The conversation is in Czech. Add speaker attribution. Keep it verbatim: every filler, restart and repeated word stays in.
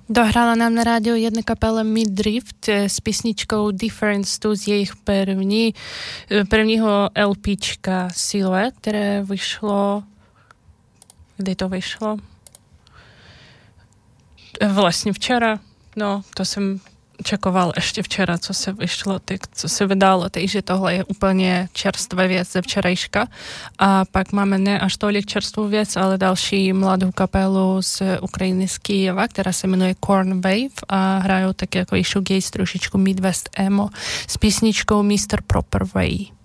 Speaker 1: Dohrala nám na rádiu jedna kapela Midrift s písničkou Difference, tu z jejich první, prvního LPčka Silhouette, které vyšlo... Kdy to vyšlo? Vlastně včera. No, to jsem čekoval ještě včera, co se vyšlo, ty, co se vydalo, takže tohle je úplně čerstvá věc ze včerejška. A pak máme ne až tolik čerstvou věc, ale další mladou kapelu z Ukrajiny z Kyjeva, která se jmenuje Corn Wave a hrajou tak jako i shoegaze, trošičku Midwest emo s písničkou mister Proper Way.